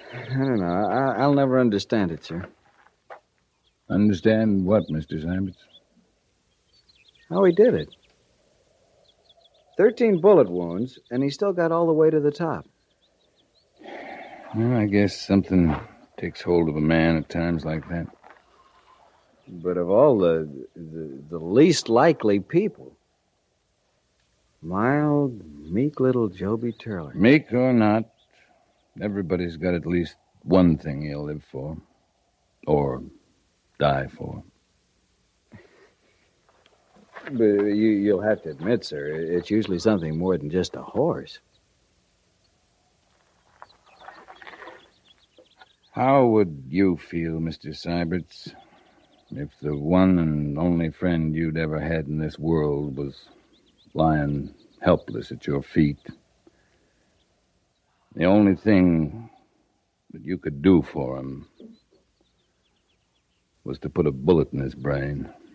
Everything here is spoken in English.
I don't know. I'll never understand it, sir. Understand what, Mr. Syberts? How he did it. 13 bullet wounds, and he still got all the way to the top. Well, I guess something takes hold of a man at times like that. But of all the least likely people, mild, meek little Joby Turler. Meek or not, everybody's got at least one thing he'll live for. Or die for. But you'll have to admit, sir, it's usually something more than just a horse. How would you feel, Mr. Syberts, if the one and only friend you'd ever had in this world was lying helpless at your feet? The only thing that you could do for him was to put a bullet in his brain.